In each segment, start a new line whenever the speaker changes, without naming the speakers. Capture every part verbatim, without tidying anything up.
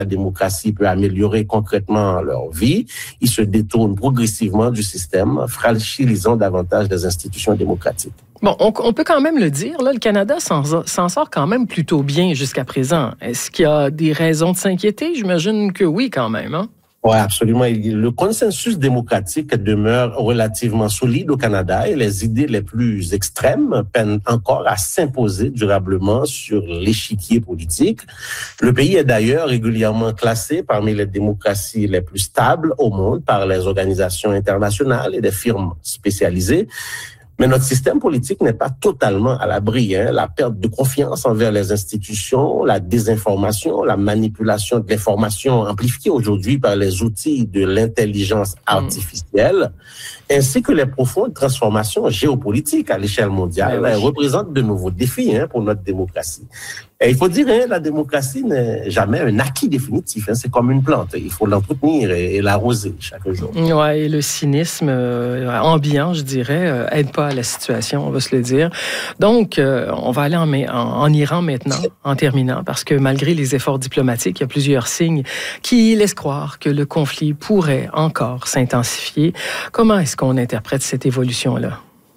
la démocratie peut améliorer concrètement leur vie, ils se détournent progressivement du système, fragilisant davantage les institutions démocratiques.
Bon, on, on peut quand même le dire, là, le Canada s'en, s'en sort quand même plutôt bien jusqu'à présent. Est-ce qu'il y a des raisons de s'inquiéter? J'imagine que oui, quand même, hein?
Oui, absolument. Le consensus démocratique demeure relativement solide au Canada et les idées les plus extrêmes peinent encore à s'imposer durablement sur l'échiquier politique. Le pays est d'ailleurs régulièrement classé parmi les démocraties les plus stables au monde par les organisations internationales et des firmes spécialisées. Mais notre système politique n'est pas totalement à l'abri. Hein. La perte de confiance envers les institutions, la désinformation, la manipulation de l'information amplifiée aujourd'hui par les outils de l'intelligence artificielle, mmh. ainsi que les profondes transformations géopolitiques à l'échelle mondiale, oui. représentent de nouveaux défis hein, pour notre démocratie. Et il faut dire, hein, la démocratie n'est jamais un acquis définitif. Hein, c'est comme une plante. Il faut l'entretenir et, et l'arroser chaque jour.
Oui, et le cynisme euh, ambiant, je dirais, euh, aide pas à la situation, on va se le dire. Donc, euh, on va aller en, en, en Iran maintenant, en terminant, parce que malgré les efforts diplomatiques, il y a plusieurs signes qui laissent croire que le conflit pourrait encore s'intensifier. Comment est-ce qu'on interprète cette évolution-là?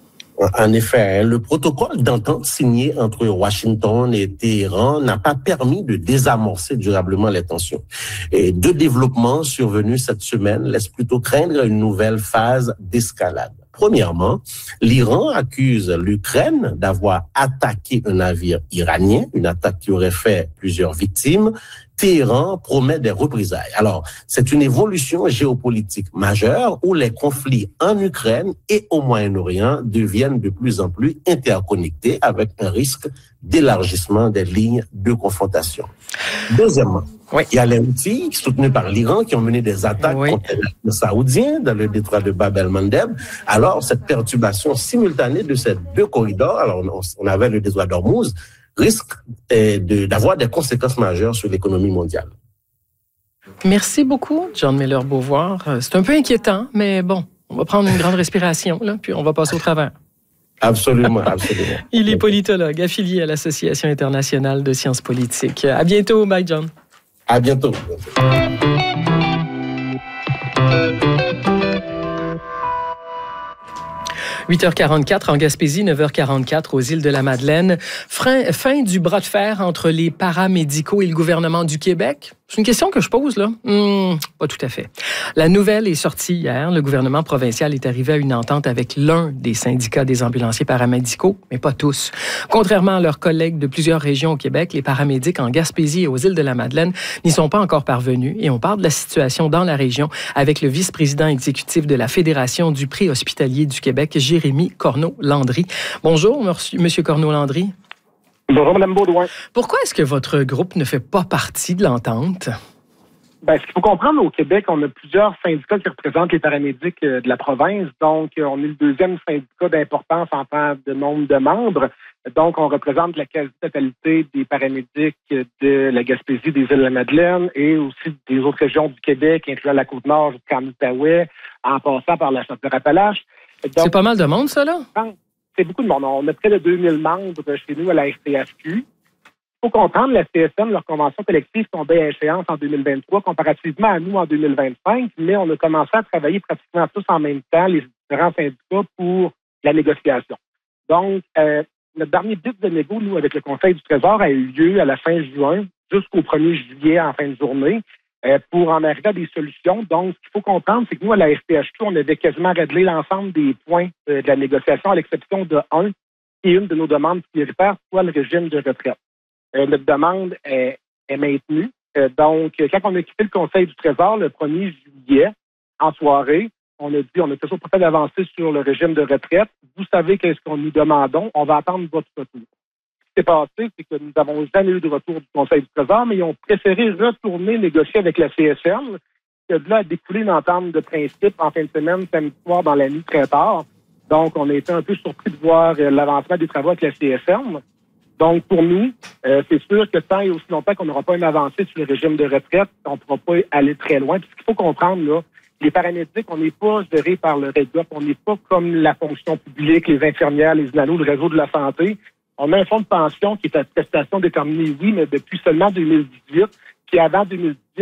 En effet, le protocole d'entente signé entre Washington et Téhéran n'a pas permis de désamorcer durablement les tensions. Et deux développements survenus cette semaine laissent plutôt craindre une nouvelle phase d'escalade. Premièrement, l'Iran accuse l'Ukraine d'avoir attaqué un navire iranien, une attaque qui aurait fait plusieurs victimes. Téhéran promet des représailles. Alors, c'est une évolution géopolitique majeure où les conflits en Ukraine et au Moyen-Orient deviennent de plus en plus interconnectés avec un risque d'élargissement des lignes de confrontation. Deuxièmement, oui. il y a les Houthis soutenus par l'Iran qui ont mené des attaques oui. contre les Saoudiens dans le détroit de Bab el-Mandeb. Alors, cette perturbation simultanée de ces deux corridors, alors on avait le détroit d'Ormuz, risque de, d'avoir des conséquences majeures sur l'économie mondiale.
Merci beaucoup, John Miller-Beauvoir. C'est un peu inquiétant, mais bon, on va prendre une grande respiration, là, puis on va passer au travers.
Absolument, absolument.
Il est politologue, affilié à l'Association internationale de sciences politiques. À bientôt, bye, John.
À bientôt.
huit heures quarante-quatre en Gaspésie, neuf heures quarante-quatre aux îles de la Madeleine. Fin, fin du bras de fer entre les paramédicaux et le gouvernement du Québec? C'est une question que je pose, là. Hum, pas tout à fait. La nouvelle est sortie hier. Le gouvernement provincial est arrivé à une entente avec l'un des syndicats des ambulanciers paramédicaux, mais pas tous. Contrairement à leurs collègues de plusieurs régions au Québec, les paramédics en Gaspésie et aux îles de la Madeleine n'y sont pas encore parvenus. Et on parle de la situation dans la région avec le vice-président exécutif de la Fédération du préhospitalier du Québec, Jérémy Corneau-Landry. Bonjour, Monsieur Corneau-Landry.
Bonjour, Mme Baudouin.
Pourquoi est-ce que votre groupe ne fait pas partie de l'entente?
Ben, ce qu'il faut comprendre, au Québec, on a plusieurs syndicats qui représentent les paramédics de la province. Donc, on est le deuxième syndicat d'importance en termes de nombre de membres. Donc, on représente la quasi-totalité des paramédics de la Gaspésie, des îles de la Madeleine et aussi des autres régions du Québec, incluant la Côte-Nord jusqu'en Outaouais, en passant par la Chaudière-Appalaches.
C'est pas mal de monde, ça, là?
C'est beaucoup de monde. On a près de deux mille membres chez nous à la F T H Q. Il faut comprendre, la C S M, leur convention collective tombait à échéance en deux mille vingt-trois, comparativement à nous en deux mille vingt-cinq, mais on a commencé à travailler pratiquement tous en même temps, les différents syndicats, pour la négociation. Donc, euh, notre dernier bit de négo, nous, avec le Conseil du Trésor, a eu lieu à la fin juin, jusqu'au premier juillet en fin de journée, euh, pour en arriver à des solutions. Donc, ce qu'il faut comprendre, c'est que nous, à la F T H Q, on avait quasiment réglé l'ensemble des points euh, de la négociation, à l'exception de un, qui est une de nos demandes prioritaires, soit le régime de retraite. Euh, notre demande est, est maintenue. Euh, donc, quand on a quitté le Conseil du Trésor le premier juillet, en soirée, on a dit, on a toujours pas fait d'avancer sur le régime de retraite. Vous savez qu'est-ce qu'on nous demandons. On va attendre votre retour. Ce qui s'est passé, c'est que nous n'avons jamais eu de retour du Conseil du Trésor, mais ils ont préféré retourner négocier avec la C S M, qui de là a découlé une entente de principe en fin de semaine, samedi soir, dans la nuit très tard. Donc, on a été un peu surpris de voir euh, l'avancement des travaux avec la C S M. Donc, pour nous, euh, c'est sûr que tant et aussi longtemps qu'on n'aura pas une avancée sur le régime de retraite, on ne pourra pas aller très loin. Puis, ce qu'il faut comprendre, là, les paramédics, on n'est pas gérés par le REGOP, on n'est pas comme la fonction publique, les infirmières, les INALO, le réseau de la santé. On a un fonds de pension qui est à prestation déterminée, oui, mais depuis seulement deux mille dix-huit, puis avant deux mille dix-huit,